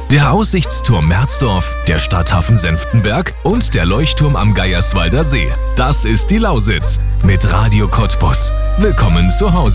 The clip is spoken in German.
Der Aussichtsturm Merzdorf, der Stadthafen Senftenberg und der Leuchtturm am Geierswalder See. Das ist die Lausitz mit Radio Cottbus. Willkommen zu Hause.